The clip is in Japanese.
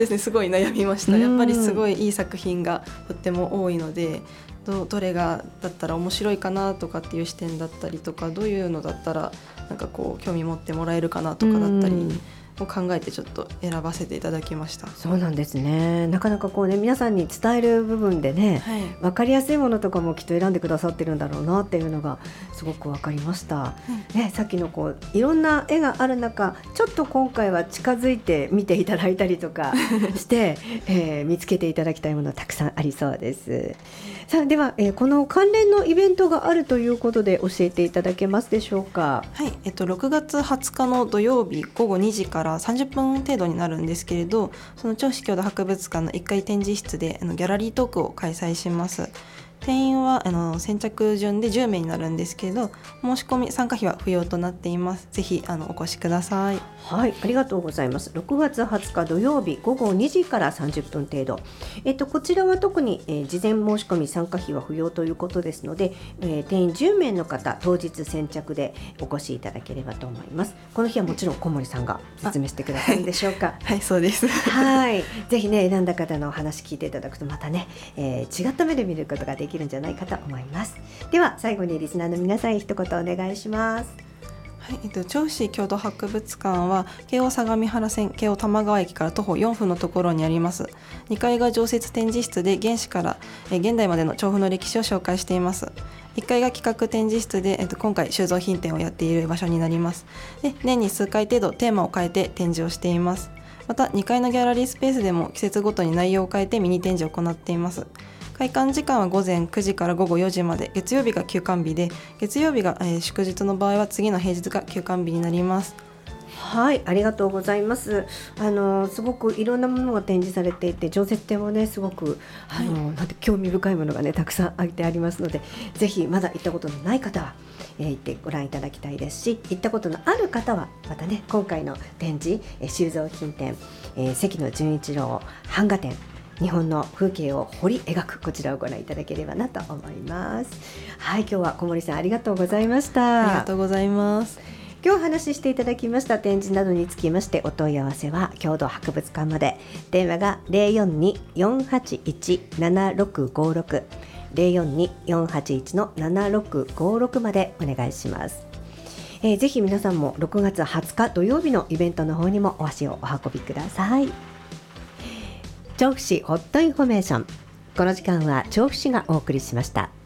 ですね、すごい悩みました。やっぱりすごいいい作品がとっても多いので、どれがだったら面白いかなとかっていう視点だったりとか、どういうのだったらなんかこう興味持ってもらえるかなとかだったりを考えてちょっと選ばせていただきました。 そうなんですね。なかなかこうね、皆さんに伝える部分でね、 はい、 分かりやすいものとかもきっと選んでくださってるんだろうなっていうのがすごく分かりました、ね、さっきのこういろんな絵がある中、ちょっと今回は近づいて見ていただいたりとかして、見つけていただきたいものたくさんありそうです。さあでは、この関連のイベントがあるということで教えていただけますでしょうか。 はい、6月20日の土曜日午後2時から30分程度になるんですけれど、その銚子郷土博物館の1階展示室でギャラリートークを開催します。定員は先着順で10名になるんですけれど、申し込み参加費は不要となっています。ぜひお越しください。 はい、ありがとうございます。6月20日土曜日午後2時から30分程度、こちらは特に、事前申し込み参加費は不要ということですので、定員10名の方当日先着でお越しいただければと思います。この日はもちろん小森さんが説明してくださるんでしょうか。 はい、そうです。 はい、ぜひね、選んだ方のお話聞いていただくとまたね、違った目で見ることができるんじゃないかと思います。では最後にリスナーの皆さん一言お願いします。 はい、銚子郷土博物館は京王相模原線京王多摩川駅から徒歩4分のところにあります。2階が常設展示室で原始から現代までの調布の歴史を紹介しています。1階が企画展示室で、今回収蔵品展をやっている場所になります。で、年に数回程度テーマを変えて展示をしています。また2階のギャラリースペースでも季節ごとに内容を変えてミニ展示を行っています。開館時間は午前9時から午後4時まで、月曜日が休館日で、月曜日が、祝日の場合は次の平日が休館日になります。 はい、ありがとうございます。すごくいろんなものが展示されていて、常設展もねすごくなんて興味深いものがねたくさんあってありますので、ぜひまだ行ったことのない方は、行ってご覧いただきたいですし、行ったことのある方はまたね今回の展示、収蔵品展、関野純一郎版画展、日本の風景を彫り描く、こちらをご覧いただければなと思います。はい、今日は小森さんありがとうございました。 ありがとうございます。 今日お話ししていただきました展示などにつきましてお問い合わせは郷土博物館まで。電話が 042-481-7656 042-481-7656 までお願いします。ぜひ皆さんも6月20日土曜日のイベントの方にもお足をお運びください。調布市ホットインフォメーション、この時間は調布市がお送りしました。